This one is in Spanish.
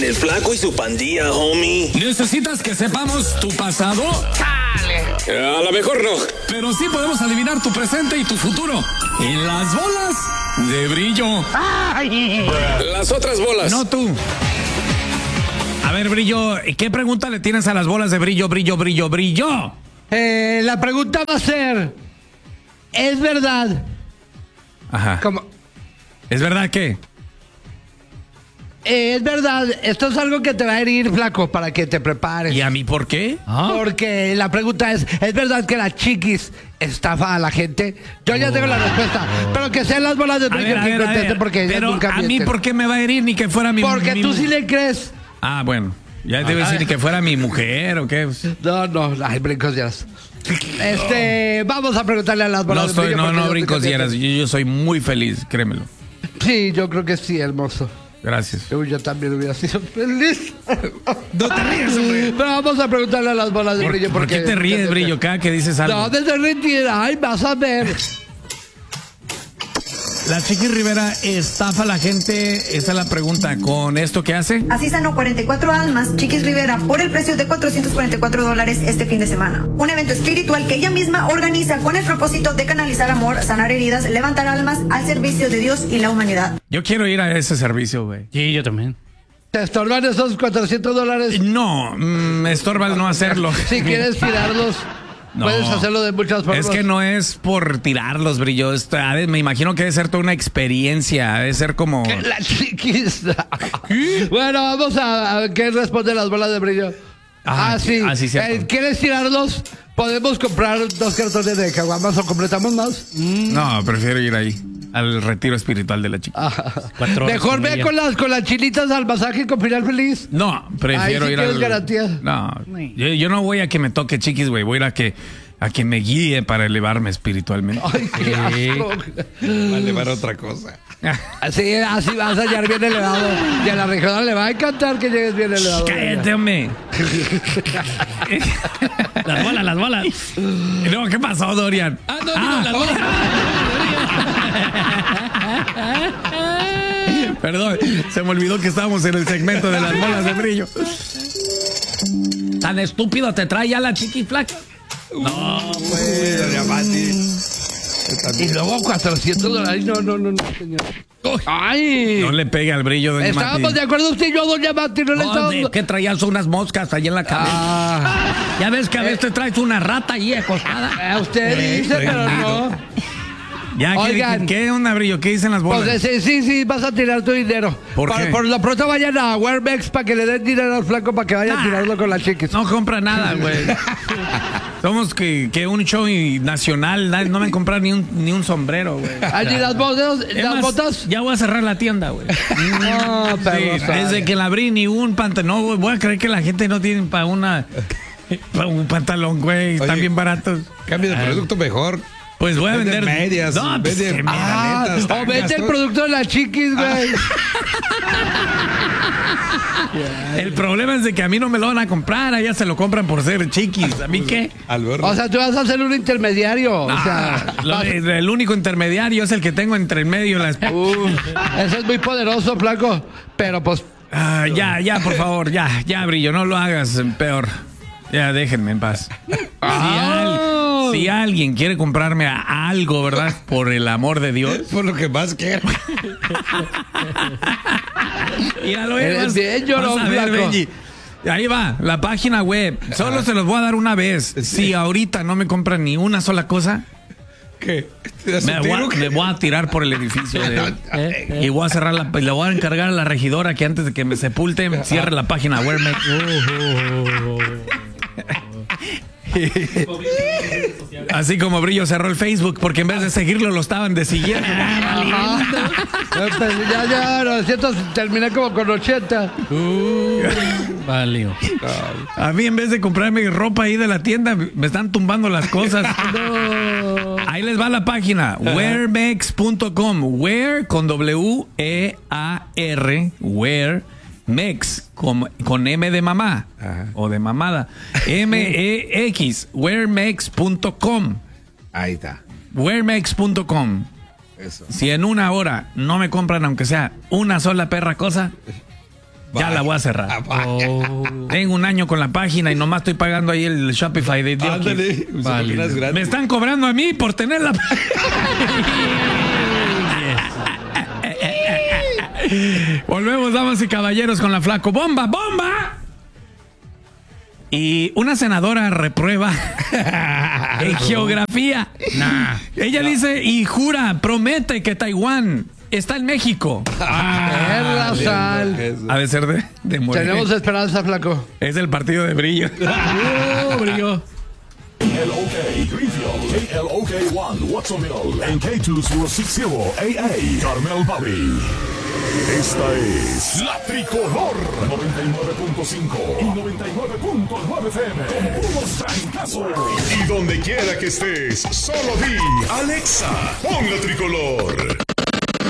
El flaco y su pandilla, homie. ¿Necesitas que sepamos tu pasado? ¡Dale! A lo mejor no. Pero sí podemos adivinar tu presente y tu futuro. En las bolas de brillo. ¡Ay! Las otras bolas. No tú. A ver, Brillo, ¿qué pregunta le tienes a las bolas de brillo? La pregunta va a ser, ¿es verdad? Ajá. Como, ¿Es verdad qué? es verdad, esto es algo que te va a herir, flaco, para que te prepares. ¿Y a mí por qué? Porque la pregunta es verdad que la chiquis estafa a la gente? Yo ya tengo la respuesta, pero que sean las bolas de brillo que conteste porque ellas pero nunca a mí mienten. ¿por qué me va a herir ni que fuera mi Porque tú sí le crees. Ah, bueno. Ya te iba a decir ni que fuera mi mujer o qué. No, ay, brincos lleras. Vamos a preguntarle a las bolas de brillo. No, brincos lleras. Yo soy muy feliz, créemelo. Sí, yo creo que sí, hermoso. Gracias. Yo también hubiera sido feliz. No te ríes, hombre. Pero vamos a preguntarle a las bolas de brillo. ¿Por qué te ríes, Brillo? Cada que dices algo. No, desde retira. Ay, vas a ver. La Chiqui Rivera estafa a la gente. Esa es la pregunta. ¿Con esto qué hace? Así sanó 44 almas Chiquis Rivera por el precio de $444 este fin de semana. Un evento espiritual que ella misma organiza con el propósito de canalizar amor, sanar heridas, levantar almas al servicio de Dios y la humanidad. Yo quiero ir a ese servicio, güey. Sí, yo también. ¿Te estorban esos $400? No, me estorba el no hacerlo. Si quieres tirarlos, No. puedes hacerlo de muchas formas. Es que no es por tirarlos, Brillo. Me imagino que debe ser toda una experiencia. Debe ser como... La chiquis. Bueno, vamos a qué responde las bolas de brillo. Sí. Cierto. ¿Quieres tirarlos? Podemos comprar 2 cartones de caguamas o completamos más. No, prefiero ir ahí. Al retiro espiritual de la chica. 4 horas Mejor ve ella. con las chilitas al masaje con final feliz. No, prefiero Ahí sí ir tienes al... garantía. No, yo no voy a que me toque Chiquis, güey. Voy a ir a que me guíe para elevarme espiritualmente. Ay, qué asco. Va a elevar otra cosa. Así vas a llegar bien elevado. Y a la regional le va a encantar que llegues bien elevado. Cállate, hombre. Las bolas. No, ¿qué pasó, Dorian? Las bolas. Perdón, se me olvidó que estábamos en el segmento de las bolas de brillo. ¿Tan estúpido te trae ya la Chiqui flaca? No, pues, doña Mati. Y luego $400. No, señor. Ay. No le pegue al Brillo, doña Mati. Estábamos de acuerdo usted y yo, doña Mati. No le estábamos... ¿Qué traías unas moscas ahí en la cabeza? Ya ves que a veces te traes una rata ahí acostada. Usted dice, pero no. Ya, Oigan. ¿qué onda, Brillo? ¿Qué dicen las bolas? Pues sí, vas a tirar tu dinero. ¿Por qué? Por lo pronto vayan a Wearmex para que le den dinero al flaco para que vaya a tirarlo con la chiquis. No compra nada, güey. Somos que un show nacional, no me han comprado ni un sombrero, güey. ¿Y las botas? ¿Las botas? Ya voy a cerrar la tienda, güey. No, pero Sí, desde que la abrí ni un pantalón. No, voy a creer que la gente no tiene para un pantalón, güey. Están Oye, bien baratos. Cambia de producto mejor. Pues voy a Vende vender medias, No, pues, vende que medias. O vete el producto de la chiquis, güey. el problema es de que a mí no me lo van a comprar. A ellas se lo compran por ser chiquis. ¿A mí qué? Alberto. O sea, tú vas a ser un intermediario. O sea, El único intermediario es el que tengo entre el medio y las... ese es muy poderoso, flaco. Pero pues... Ya, por favor, ya, Brillo, no lo hagas peor. Ya, déjenme en paz. Si alguien quiere comprarme algo, ¿verdad? Por el amor de Dios. Por lo que más quiero. Míralo, Eres bien llorón, vas a ver, flaco. Benji. Ahí va, la página web. Solo se los voy a dar una vez. Si ahorita no me compran ni una sola cosa, ¿Qué? ¿Te das un me tiro? voy a tirar por el edificio. Y voy a cerrar le voy a encargar a la regidora que antes de que me sepulte, cierre la página web. Así como Brillo cerró el Facebook porque en vez de seguirlo lo estaban desiguiendo. Ya, 900, terminé como con 80. Valió. A mí en vez de comprarme ropa ahí de la tienda me están tumbando las cosas. Ahí les va la página wearmex.com. Wear con W-E-A-R. Wearmex con M de mamá. O de mamada. M-E-X. Wearmex.com. Ahí está. Wearmex.com. Eso. Si en una hora no me compran aunque sea una sola perra cosa, Ya la voy a cerrar. Tengo un año con la página y nomás estoy pagando ahí el Shopify de Dios. Ándale. Vale. Me están cobrando a mí por tener la Volvemos, damas y caballeros, con la Flaco Bomba. ¡Bomba! Y una senadora reprueba en geografía. Ella dice y jura, promete que Taiwán está en México. La sal. Ha de ser de morir. Tenemos esperanza, flaco. Es el partido de Brillo. Brillo. KLOK Greenfield, KLOK 1 Watsonville, and K260 AA Carmel Valley. Esta es La Tricolor 99.5 y 99.9 FM con puros trancazos. Y donde quiera que estés, solo di Alexa, pon La Tricolor.